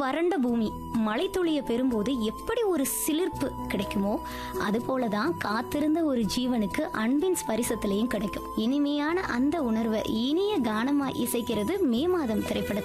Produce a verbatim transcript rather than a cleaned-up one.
வறண்ட பூமி மழை துளிய பெறும்போது எப்படி ஒரு சிலிர்ப்பு கிடைக்குமோ அது போலதான் காத்திருந்த ஒரு ஜீவனுக்கு அன்பின் ஸ்பரிசத்திலையும் கிடைக்கும். இனிமையான அந்த உணர்வை இனிய கானமா இசைக்கிறது மே மாதம் திரைப்பட